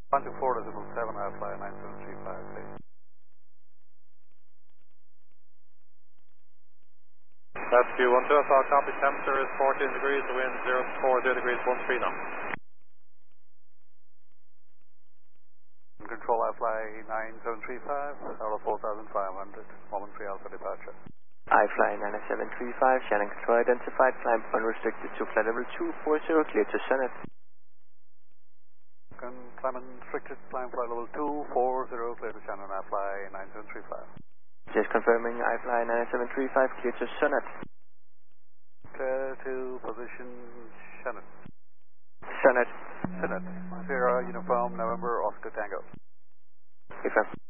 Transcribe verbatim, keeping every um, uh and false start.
one two four decimal seven, I fly nine seven three five, please. That's Q one two, I saw copy, temperature is fourteen degrees, the wind zero four zero degrees, one three knots. Control, I fly nine seven three five, out of four thousand five hundred, moment three alpha departure. I fly nine seven three five, Shannon control identified, climb unrestricted to flight level two four zero, clear to Summit. Can climb unrestricted, climb flight level two four zero, clear to Shannon, I fly nine seven three five. Just confirming, I fly nine seven three five, clear to Summit. Clear to position Shannon. Summit. Summit, Sierra Uniform November Oscar Tango. Confirm.